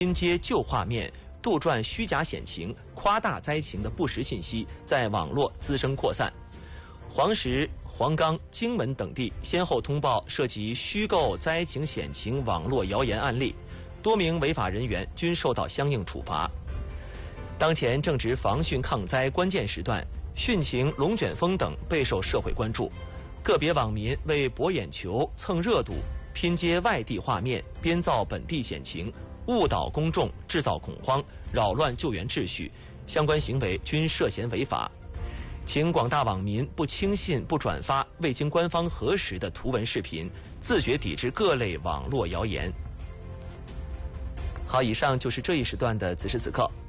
拼接旧画面、杜撰虚假险情、夸大灾情的不实信息在网络滋生扩散。黄石、黄冈、荆门等地先后通报涉及虚构灾情险情网络谣言案例，多名违法人员均受到相应处罚。当前正值防汛抗灾关键时段，汛情、龙卷风等备受社会关注。个别网民为博眼球、蹭热度，拼接外地画面，编造本地险情，误导公众，制造恐慌，扰乱救援秩序，相关行为均涉嫌违法。请广大网民不轻信、不转发未经官方核实的图文视频，自觉抵制各类网络谣言。好，以上就是这一时段的此时此刻。